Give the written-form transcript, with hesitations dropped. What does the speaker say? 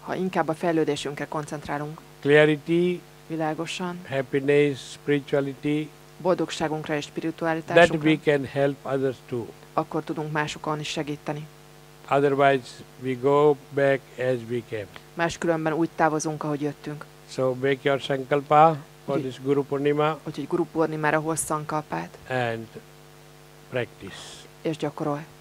Ha inkább a fejlődésünkre koncentrálunk, clarity, világosan, happiness, spirituality, boldogságunkra és that spiritualitásunkra, we can help others too. akkor tudunk másokon is segíteni. Otherwise, we go back as we came. Máskülönben úgy távozunk, ahogy jöttünk. So make your sankalpa for this Guru Purnima Úgyhogy Guru Purnimára hozz szankalpát, and practice. és gyakorolj.